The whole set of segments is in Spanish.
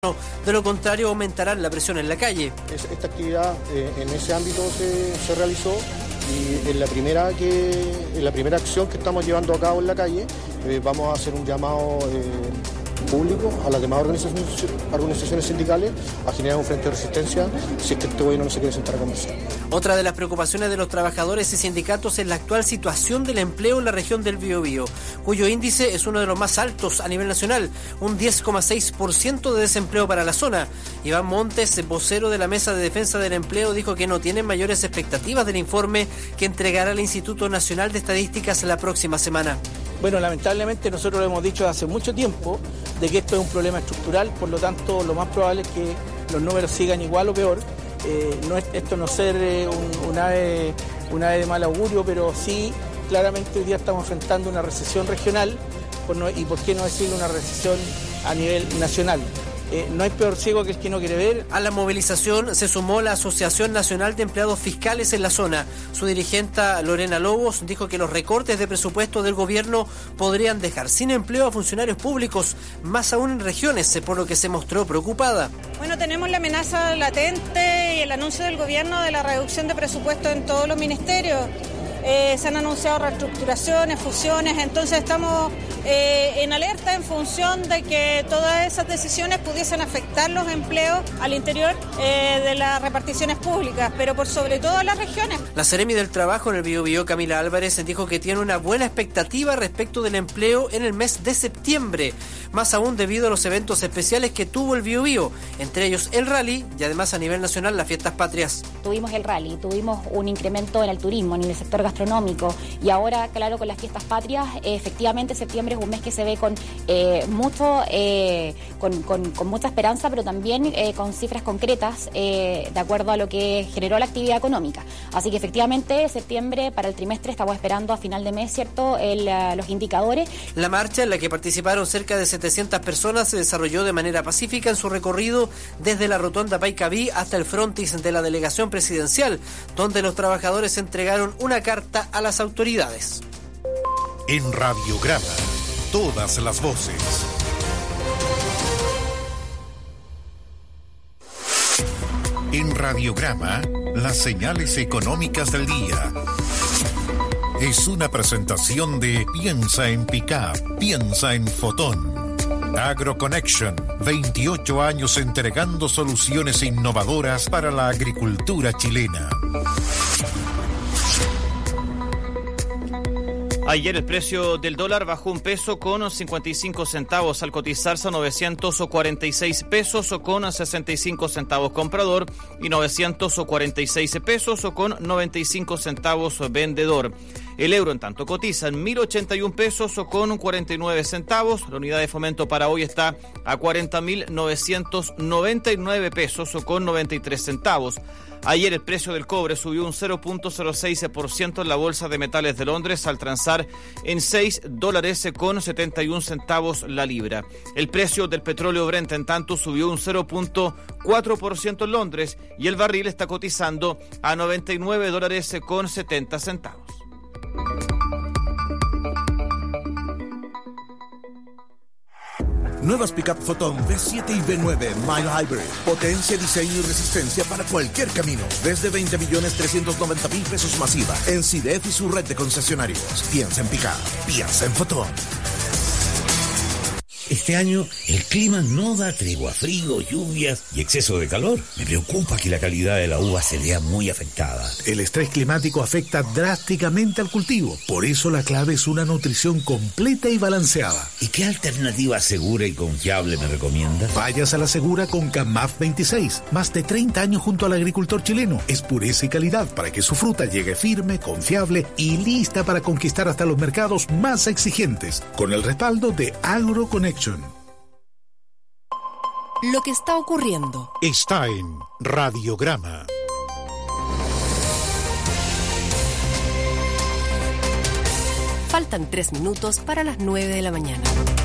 De lo contrario, aumentarán la presión en la calle. Esta actividad en ese ámbito se realizó y en la primera acción que estamos llevando a cabo en la calle vamos a hacer un llamado público a las demás organizaciones sindicales a generar un frente de resistencia si es que este gobierno no se quiere sentar a conversar. Otra de las preocupaciones de los trabajadores y sindicatos es la actual situación del empleo en la región del Biobío, cuyo índice es uno de los más altos a nivel nacional, un 10,6% de desempleo para la zona. Iván Montes, vocero de la Mesa de Defensa del Empleo, dijo que no tienen mayores expectativas del informe que entregará el Instituto Nacional de Estadísticas la próxima semana. Bueno, lamentablemente nosotros lo hemos dicho hace mucho tiempo de que esto es un problema estructural, por lo tanto lo más probable es que los números sigan igual o peor. Esto no ser un ave de mal augurio, pero sí claramente hoy día estamos enfrentando una recesión regional y por qué no decirlo una recesión a nivel nacional. No hay peor ciego que el que no quiere ver. A la movilización se sumó la Asociación Nacional de Empleados Fiscales en la zona. Su dirigente Lorena Lobos dijo que los recortes de presupuesto del gobierno podrían dejar sin empleo a funcionarios públicos, más aún en regiones, por lo que se mostró preocupada. Bueno, tenemos la amenaza latente y el anuncio del gobierno de la reducción de presupuesto en todos los ministerios. Se han anunciado reestructuraciones, fusiones, entonces estamos en alerta en función de que todas esas decisiones pudiesen afectar los empleos al interior de las reparticiones públicas, pero por sobre todo a las regiones. La Seremi del Trabajo en el Biobío, Camila Álvarez, dijo que tiene una buena expectativa respecto del empleo en el mes de septiembre, más aún debido a los eventos especiales que tuvo el Biobío, entre ellos el rally y además a nivel nacional las fiestas patrias. Tuvimos el rally, tuvimos un incremento en el turismo, en el sector gastronómico y ahora, claro, con las fiestas patrias, efectivamente septiembre es un mes que se ve con mucha esperanza, pero también con cifras concretas de acuerdo a lo que generó la actividad económica. Así que efectivamente septiembre para el trimestre estamos esperando a final de mes, ¿cierto?, los indicadores. La marcha, en la que participaron cerca de 700 personas, se desarrolló de manera pacífica en su recorrido desde la rotonda Paicaví hasta el frontis de la delegación presidencial, donde los trabajadores entregaron una carta a las autoridades. En Radiograma, todas las voces. En Radiograma, las señales económicas del día. Es una presentación de Piensa en Pickup, piensa en Fotón. AgroConnection, 28 años entregando soluciones innovadoras para la agricultura chilena. Ayer el precio del dólar bajó $1.55 al cotizarse a 946 pesos con 65 centavos comprador y 946 pesos con 95 centavos vendedor. El euro en tanto cotiza en 1.081 pesos con 49 centavos. La unidad de fomento para hoy está a 40.999 pesos con 93 centavos. Ayer el precio del cobre subió un 0.06% en la Bolsa de Metales de Londres al transar en $6 con 71 centavos la libra. El precio del petróleo Brent en tanto subió un 0.4% en Londres y el barril está cotizando a $99 con 70 centavos. Nuevas Pickup Fotón V7 y V9 Mile Hybrid. Potencia, diseño y resistencia para cualquier camino. Desde 20.390.000 pesos masiva en CIDEF y su red de concesionarios. Piensa en Pickup, piensa en Fotón. Este año el clima no da tregua, frío, lluvias y exceso de calor. Me preocupa que la calidad de la uva se vea muy afectada. El estrés climático afecta drásticamente al cultivo. Por eso la clave es una nutrición completa y balanceada. ¿Y qué alternativa segura y confiable me recomiendas? Vayas a la segura con CAMAF 26. Más de 30 años junto al agricultor chileno. Es pureza y calidad para que su fruta llegue firme, confiable y lista para conquistar hasta los mercados más exigentes. Con el respaldo de AgroConnection. Lo que está ocurriendo está en Radiograma. Faltan 3 minutos para las 9 de la mañana.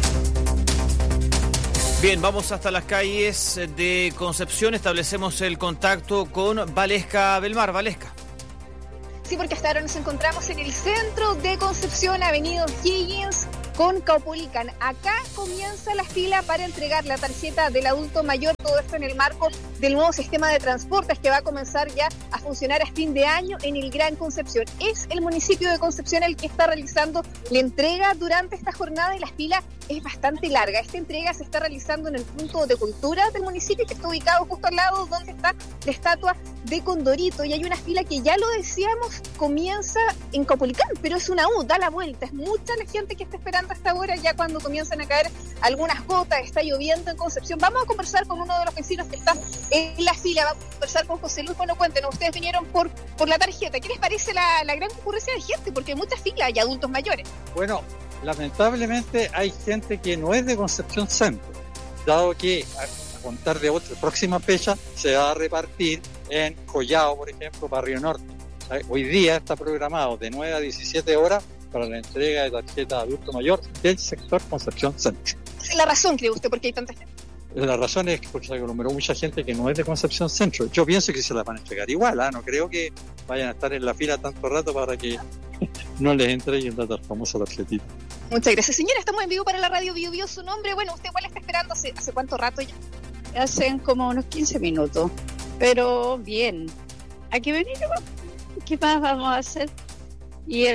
Bien, vamos hasta las calles de Concepción. Establecemos el contacto con Valesca Belmar. Valesca. Sí, porque hasta ahora nos encontramos en el centro de Concepción, Avenida Higgins, con Caupolicán. Acá comienza la fila para entregar la tarjeta del adulto mayor, todo esto en el marco del nuevo sistema de transportes que va a comenzar ya a funcionar a fin de año en el Gran Concepción. Es el municipio de Concepción el que está realizando la entrega durante esta jornada y la fila es bastante larga. Esta entrega se está realizando en el punto de cultura del municipio, que está ubicado justo al lado donde está la estatua de Condorito, y hay una fila que, ya lo decíamos, comienza en Caupolicán, pero es una U, da la vuelta. Es mucha la gente que está esperando hasta ahora, ya cuando comienzan a caer algunas gotas, está lloviendo en Concepción. Vamos a conversar con uno de los vecinos que está en la fila, vamos a conversar con José Luis. Bueno, cuéntenos, ustedes vinieron por la tarjeta. ¿Qué les parece la gran concurrencia de gente? Porque hay muchas filas y adultos mayores. Bueno, lamentablemente hay gente que no es de Concepción Centro, dado que a contar de otra próxima fecha se va a repartir en Collao, por ejemplo, Barrio Norte. Hoy día está programado de 9 a 17 horas para la entrega de tarjeta de adulto mayor del sector Concepción Centro. ¿Cuál es la razón, cree usted, por qué hay tanta gente? La razón es porque se aglomeró mucha gente que no es de Concepción Centro. Yo pienso que se la van a entregar igual, no creo que vayan a estar en la fila tanto rato para que no les entreguen la famosa tarjetita. Muchas gracias, señora. Estamos en vivo para la radio Bio Bio. Su nombre, bueno, ¿usted cuál está esperando? ¿Hace cuánto rato ya? Hacen como unos 15 minutos, pero bien. Hay que venir, ¿qué más vamos a hacer? Y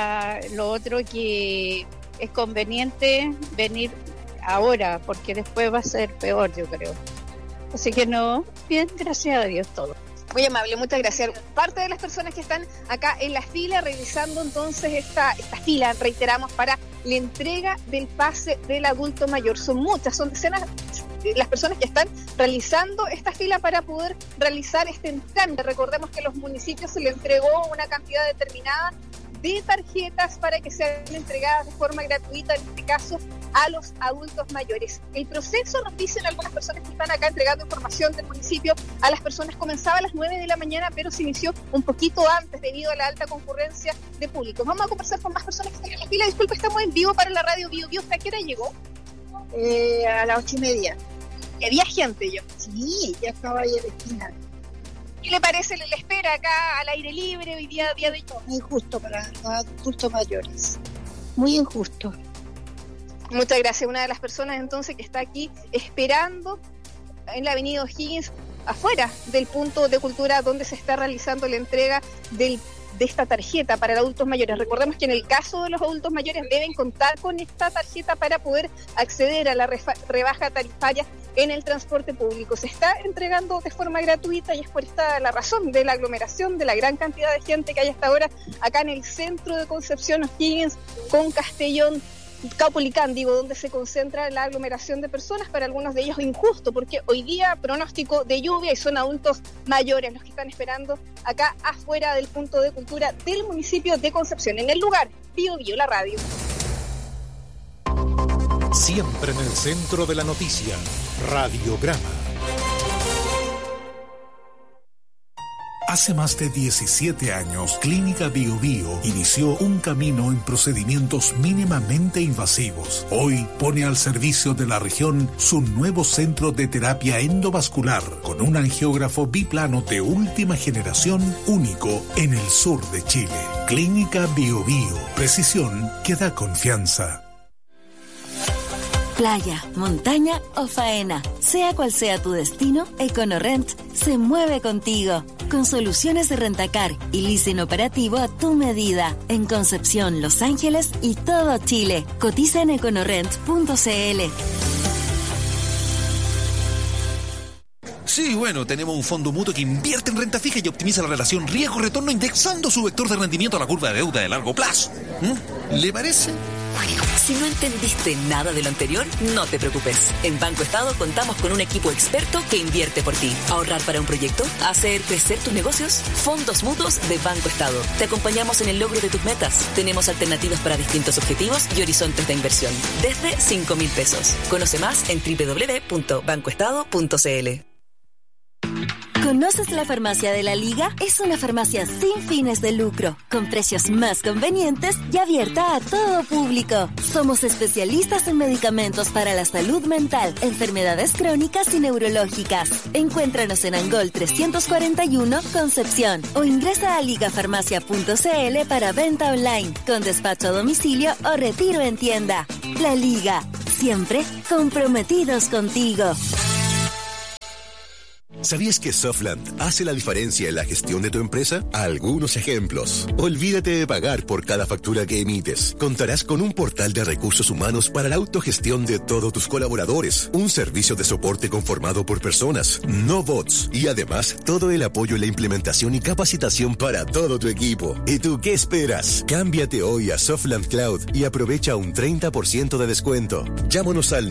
lo otro que es conveniente venir ahora, porque después va a ser peor, yo creo. Así que no, bien, gracias a Dios todo. Muy amable, muchas gracias. Parte de las personas que están acá en la fila, realizando entonces esta fila, reiteramos, para la entrega del pase del adulto mayor. Son muchas, son decenas las personas que están realizando esta fila para poder realizar este trámite. Recordemos que a los municipios se les entregó una cantidad determinada de tarjetas para que sean entregadas de forma gratuita, en este caso a los adultos mayores. El proceso, nos dicen algunas personas que están acá entregando información del municipio a las personas, comenzaba a las 9 de la mañana, pero se inició un poquito antes debido a la alta concurrencia de público. Vamos a conversar con más personas que están en la fila. Disculpe, estamos en vivo para la radio Bio Bio. ¿A qué hora llegó? A las 8:30. ¿Y había gente yo? Sí, ya estaba ahí en la esquina. ¿Qué le parece la espera acá al aire libre hoy día de todo? Muy injusto para los adultos mayores. Muy injusto. Muchas gracias. Una de las personas entonces que está aquí esperando en la avenida O'Higgins, afuera del punto de cultura donde se está realizando la entrega de esta tarjeta para adultos mayores. Recordemos que en el caso de los adultos mayores deben contar con esta tarjeta para poder acceder a la rebaja tarifaria en el transporte público. Se está entregando de forma gratuita y es por esta la razón de la aglomeración, de la gran cantidad de gente que hay hasta ahora acá en el centro de Concepción, O'Higgins, con Castellón, Caupolicán, donde se concentra la aglomeración de personas, para algunos de ellos injusto, porque hoy día pronóstico de lluvia y son adultos mayores los que están esperando acá afuera del punto de cultura del municipio de Concepción. En el lugar, Bio Bio, la radio. Siempre en el centro de la noticia, Radiograma. Hace más de 17 años, Clínica Bio Bio inició un camino en procedimientos mínimamente invasivos. Hoy pone al servicio de la región su nuevo centro de terapia endovascular con un angiógrafo biplano de última generación, único en el sur de Chile. Clínica Bio Bio, precisión que da confianza. Playa, montaña o faena, sea cual sea tu destino, EconoRent se mueve contigo. Con soluciones de rentacar y leasing operativo a tu medida. En Concepción, Los Ángeles y todo Chile. Cotiza en econorent.cl. Sí, bueno, tenemos un fondo mutuo que invierte en renta fija y optimiza la relación riesgo-retorno indexando su vector de rendimiento a la curva de deuda de largo plazo. ¿Le parece? Si no entendiste nada de lo anterior, no te preocupes. En Banco Estado contamos con un equipo experto que invierte por ti. ¿Ahorrar para un proyecto? ¿Hacer crecer tus negocios? Fondos mutuos de Banco Estado. Te acompañamos en el logro de tus metas. Tenemos alternativas para distintos objetivos y horizontes de inversión. Desde 5.000 pesos. Conoce más en www.bancoestado.cl. ¿Conoces la farmacia de la Liga? Es una farmacia sin fines de lucro, con precios más convenientes y abierta a todo público. Somos especialistas en medicamentos para la salud mental, enfermedades crónicas y neurológicas. Encuéntranos en Angol 341, Concepción, o ingresa a ligafarmacia.cl para venta online, con despacho a domicilio o retiro en tienda. La Liga, siempre comprometidos contigo. ¿Sabías que Softland hace la diferencia en la gestión de tu empresa? Algunos ejemplos. Olvídate de pagar por cada factura que emites. Contarás con un portal de recursos humanos para la autogestión de todos tus colaboradores. Un servicio de soporte conformado por personas, no bots. Y además, todo el apoyo en la implementación y capacitación para todo tu equipo. ¿Y tú qué esperas? Cámbiate hoy a Softland Cloud y aprovecha un 30% de descuento. Llámanos al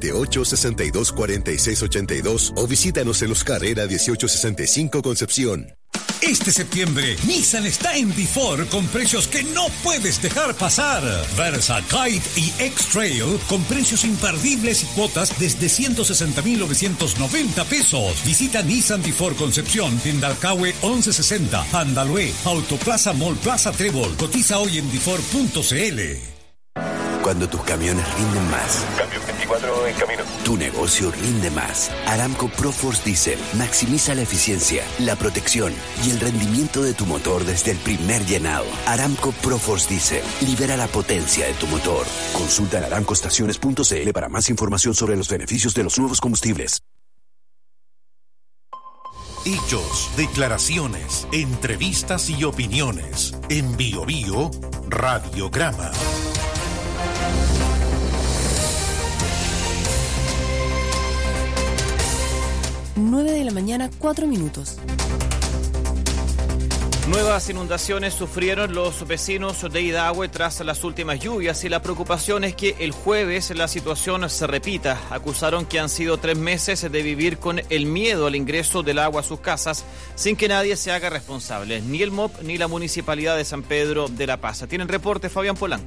978-624682 o visítanos en los Carrera 1865 Concepción. Este septiembre, Nissan está en Before con precios que no puedes dejar pasar. Versa, Kite y X-Trail con precios imperdibles y cuotas desde 160.990 pesos. Visita Nissan Before Concepción en Dalcahue 1160, Andalue, Autoplaza Mall Plaza Trébol. Cotiza hoy en Before.cl. Cuando tus camiones rinden más. Cambio 24 en camino. Tu negocio rinde más. Aramco ProForce Diesel maximiza la eficiencia, la protección y el rendimiento de tu motor desde el primer llenado. Aramco ProForce Diesel libera la potencia de tu motor. Consulta en aramcoestaciones.cl para más información sobre los beneficios de los nuevos combustibles. Hechos, declaraciones, entrevistas y opiniones. En Bio Bio, Radiograma. 9 de la mañana, 4 minutos. Nuevas inundaciones sufrieron los vecinos de Idahue tras las últimas lluvias y la preocupación es que el jueves la situación se repita. Acusaron que han sido 3 meses de vivir con el miedo al ingreso del agua a sus casas sin que nadie se haga responsable, ni el MOP ni la Municipalidad de San Pedro de la Paz. Tienen reporte Fabián Polanco.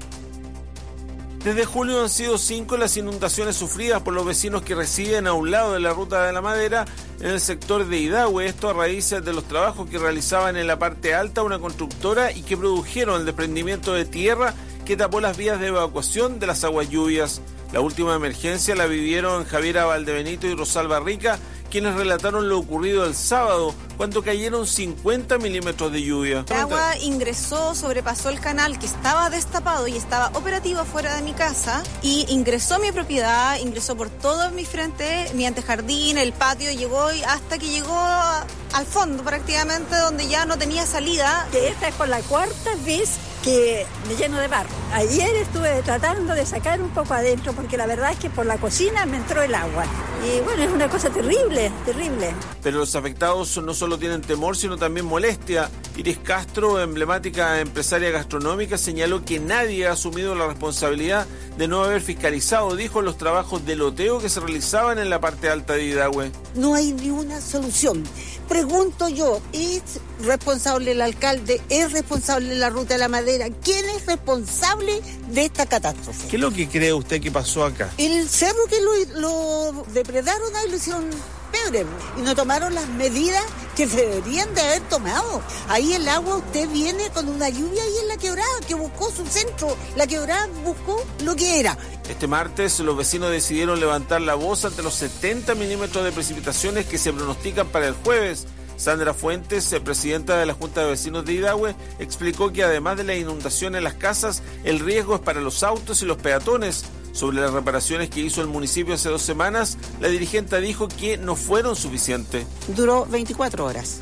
Desde julio han sido 5 las inundaciones sufridas por los vecinos que residen a un lado de la Ruta de la Madera en el sector de Idahue. Esto a raíz de los trabajos que realizaban en la parte alta una constructora y que produjeron el desprendimiento de tierra que tapó las vías de evacuación de las aguas lluvias. La última emergencia la vivieron Javiera Valdebenito y Rosalba Rica, quienes relataron lo ocurrido el sábado, cuando cayeron 50 milímetros de lluvia. El agua ingresó, sobrepasó el canal que estaba destapado y estaba operativo fuera de mi casa y ingresó a mi propiedad, ingresó por todo mi frente, mi antejardín, el patio, llegó hasta que llegó al fondo prácticamente, donde ya no tenía salida. Esta es por la 4ª vez que me lleno de barro. Ayer estuve tratando de sacar un poco adentro porque la verdad es que por la cocina me entró el agua. Y bueno, es una cosa terrible, terrible. Pero los afectados no solo tienen temor, sino también molestia. Iris Castro, emblemática empresaria gastronómica, señaló que nadie ha asumido la responsabilidad de no haber fiscalizado, dijo, los trabajos de loteo que se realizaban en la parte alta de Idahue. No hay ni una solución. Pregunto yo, ¿es responsable el alcalde? ¿Es responsable la Ruta de la Madera? ¿Quién es responsable de esta catástrofe? ¿Qué es lo que cree usted que pasó acá? El cerro que lo depredaron ahí, lo hicieron pebre y no tomaron las medidas que se deberían de haber tomado. Ahí el agua, usted viene con una lluvia y en la quebrada que buscó su centro. La quebrada buscó lo que era. Este martes los vecinos decidieron levantar la voz ante los 70 milímetros de precipitaciones que se pronostican para el jueves. Sandra Fuentes, presidenta de la Junta de Vecinos de Idahue, explicó que además de la inundación en las casas, el riesgo es para los autos y los peatones. Sobre las reparaciones que hizo el municipio hace 2 semanas, la dirigente dijo que no fueron suficientes. Duró 24 horas,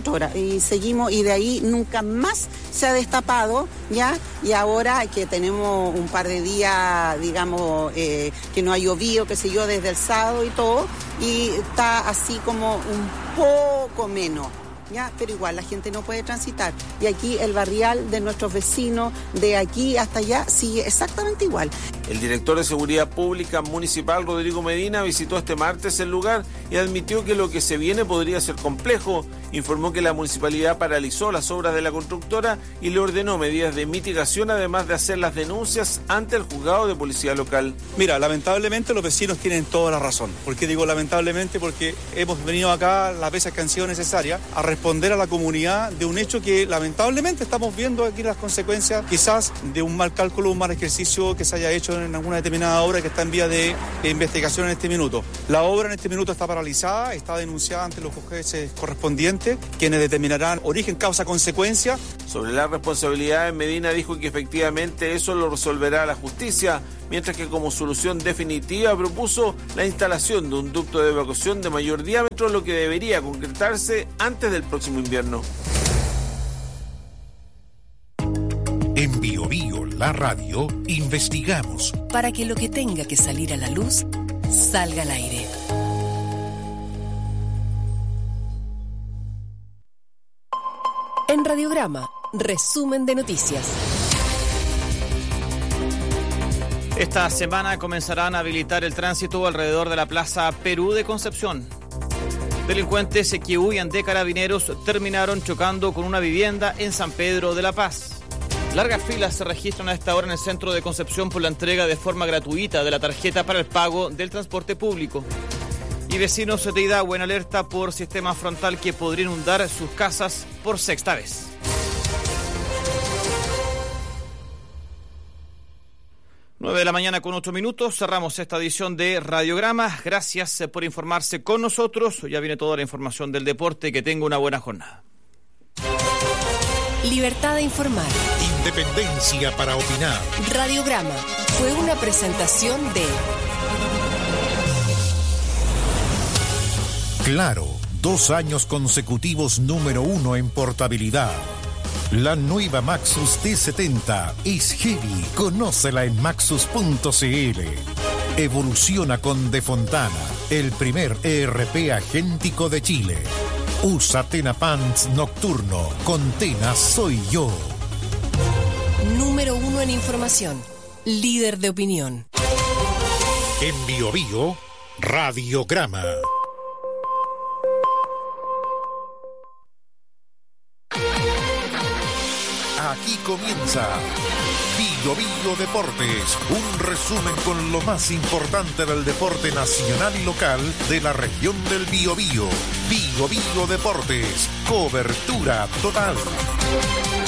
y seguimos, y de ahí nunca más se ha destapado, ¿ya? Y ahora que tenemos un par de días, digamos, que no ha llovido, qué sé yo, desde el sábado y todo, y está así como un poco menos. ya, pero igual la gente no puede transitar. Y aquí el barrial de nuestros vecinos, de aquí hasta allá, sigue exactamente igual. El director de Seguridad Pública Municipal, Rodrigo Medina, visitó este martes el lugar y admitió que lo que se viene podría ser complejo. Informó que la municipalidad paralizó las obras de la constructora y le ordenó medidas de mitigación, además de hacer las denuncias ante el juzgado de policía local. Mira, lamentablemente los vecinos tienen toda la razón. ¿Por qué digo lamentablemente? Porque hemos venido acá las veces que han sido necesarias a responder a la comunidad de un hecho que lamentablemente estamos viendo aquí las consecuencias quizás de un mal cálculo, un mal ejercicio que se haya hecho en alguna determinada obra que está en vía de investigación en este minuto. La obra en este minuto está paralizada, está denunciada ante los jueces correspondientes, quienes determinarán origen, causa, consecuencia. Sobre la responsabilidad, Medina dijo que efectivamente eso lo resolverá la justicia, mientras que como solución definitiva propuso la instalación de un ducto de evacuación de mayor diámetro, lo que debería concretarse antes del próximo invierno. En Bio Bio, la radio, investigamos para que lo que tenga que salir a la luz salga al aire. En Radiograma, resumen de noticias. Esta semana comenzarán a habilitar el tránsito alrededor de la Plaza Perú de Concepción. Delincuentes que huían de carabineros terminaron chocando con una vivienda en San Pedro de la Paz. Largas filas se registran a esta hora en el centro de Concepción por la entrega de forma gratuita de la tarjeta para el pago del transporte público. Y vecinos de Idagüe en alerta por sistema frontal que podría inundar sus casas por sexta vez. 9:08 a.m. Cerramos esta edición de Radiograma. Gracias por informarse con nosotros. Ya viene toda la información del deporte. Que tenga una buena jornada. Libertad de informar. Independencia para opinar. Radiograma fue una presentación de Claro, 2 años consecutivos número 1 en portabilidad. La nueva Maxus T70 es heavy. Conócela en maxus.cl. Evoluciona con De Fontana, el primer ERP agéntico de Chile. Usa Tena Pants Nocturno. Con Tena soy yo. Número 1 en información. Líder de opinión. En Bio Bio, Radiograma. Aquí comienza Bio Bio Deportes, un resumen con lo más importante del deporte nacional y local de la región del Biobío. Bio Bio Deportes, cobertura total.